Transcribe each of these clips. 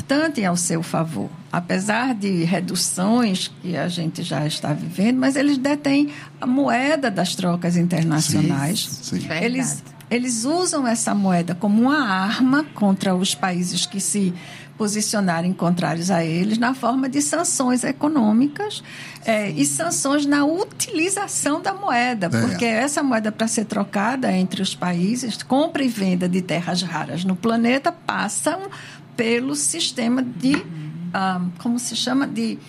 importante ao seu favor. Apesar de reduções que a gente já está vivendo, mas eles detêm a moeda das trocas internacionais. Sim. Eles usam essa moeda como uma arma contra os países que se posicionarem contrários a eles, na forma de sanções econômicas e sanções na utilização da moeda, porque essa moeda, para ser trocada entre os países, compra e venda de terras raras no planeta, passam pelo sistema de, como se chama, de...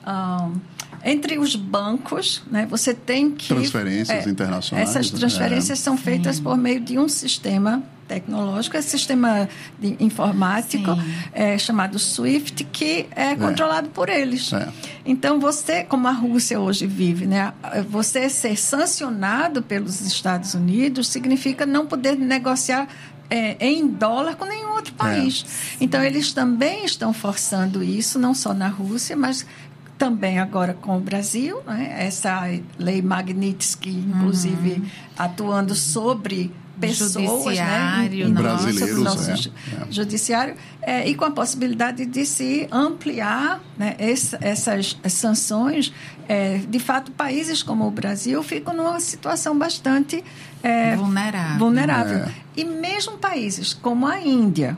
entre os bancos, né, você tem que... Transferências internacionais. Essas transferências são feitas por meio de um sistema tecnológico, esse sistema informático chamado SWIFT, que é controlado por eles. Então, você, como a Rússia hoje vive, né, você ser sancionado pelos Estados Unidos significa não poder negociar em dólar com nenhum outro país. Então, eles também estão forçando isso, não só na Rússia, mas também agora com o Brasil, né? Essa lei Magnitsky, inclusive, atuando sobre pessoas, né? Brasileiros, sobre o nosso judiciário, e com a possibilidade de se ampliar, né, essas sanções. De fato, países como o Brasil ficam numa situação bastante vulnerável. E mesmo países como a Índia,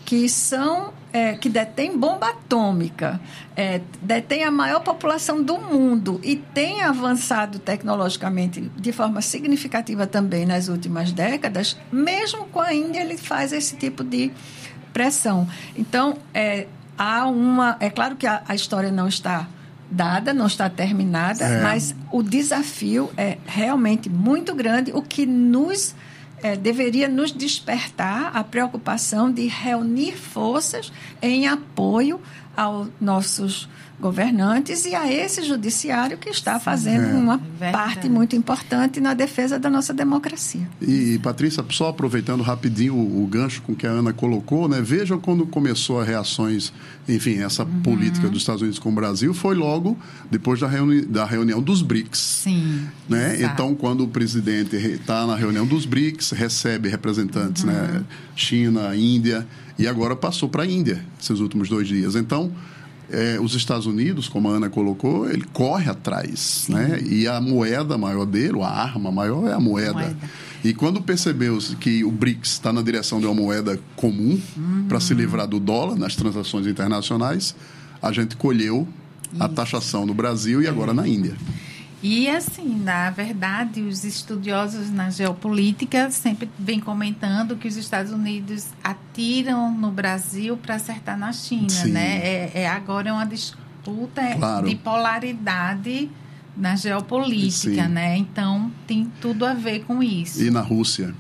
que detém bomba atômica, detém a maior população do mundo e tem avançado tecnologicamente de forma significativa também nas últimas décadas, mesmo com a Índia ele faz esse tipo de pressão. Então, é claro que a história não está dada, não está terminada, mas o desafio é realmente muito grande, o que deveria nos despertar a preocupação de reunir forças em apoio aos nossos governantes e a esse judiciário que está fazendo uma parte muito importante na defesa da nossa democracia. E, Patrícia, só aproveitando rapidinho o gancho com que a Ana colocou, né? Veja quando começou as reações, enfim, essa política dos Estados Unidos com o Brasil, foi logo depois da reunião dos BRICS. Sim. Né? Então, quando o presidente está na reunião dos BRICS, recebe representantes, né? China, Índia, e agora passou para a Índia, esses últimos 2 dias. Então, os Estados Unidos, como a Ana colocou, ele corre atrás, né? E a moeda maior dele, a arma maior é a moeda. E quando percebeu que o BRICS está na direção de uma moeda comum para se livrar do dólar nas transações internacionais, a gente colheu a taxação no Brasil e agora na Índia. E, assim, na verdade, os estudiosos na geopolítica sempre vêm comentando que os Estados Unidos atiram no Brasil para acertar na China, né? Agora é uma disputa de polaridade na geopolítica, né? Então, tem tudo a ver com isso. E na Rússia.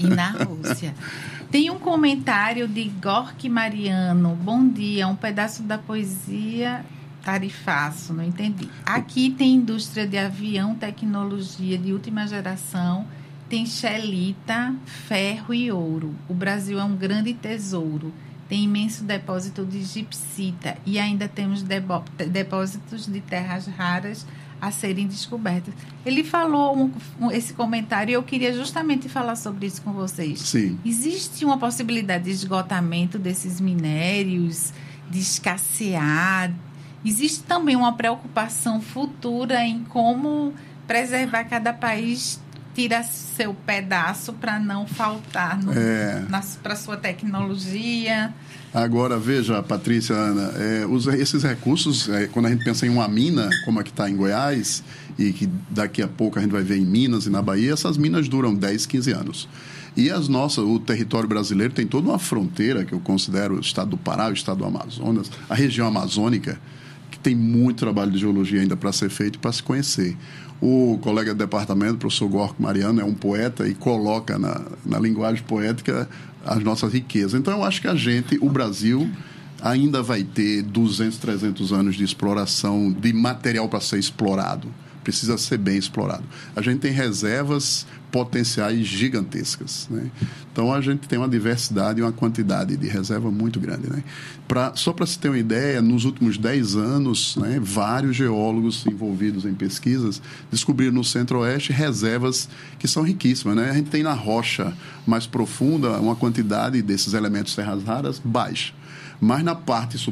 Tem um comentário de Gorky Mariano. Bom dia, um pedaço da poesia... Tarifaço, não entendi. Aqui tem indústria de avião, tecnologia de última geração, tem xelita, ferro e ouro. O Brasil é um grande tesouro. Tem imenso depósito de gipsita e ainda temos depósitos de terras raras a serem descobertas. Ele falou esse comentário e eu queria justamente falar sobre isso com vocês. Sim. Existe uma possibilidade de esgotamento desses minérios, de escassear? Existe também uma preocupação futura em como preservar cada país, tira seu pedaço para não faltar para sua tecnologia. Agora, veja, Patrícia, Ana, esses recursos, quando a gente pensa em uma mina, como a que está em Goiás, e que daqui a pouco a gente vai ver em Minas e na Bahia, essas minas duram 10, 15 anos. E o território brasileiro tem toda uma fronteira, que eu considero o estado do Pará, o estado do Amazonas, a região amazônica, que tem muito trabalho de geologia ainda para ser feito e para se conhecer. O colega do departamento, o professor Gorky Mariano, é um poeta e coloca na linguagem poética as nossas riquezas. Então, eu acho que o Brasil, ainda vai ter 200, 300 anos de exploração, de material para ser explorado. Precisa ser bem explorado. A gente tem reservas potenciais gigantescas, né? Então, a gente tem uma diversidade e uma quantidade de reserva muito grande, né? Só para se ter uma ideia, nos últimos 10 anos, né, vários geólogos envolvidos em pesquisas descobriram no Centro-Oeste reservas que são riquíssimas, né? A gente tem na rocha mais profunda uma quantidade desses elementos terras raras baixa, mas na parte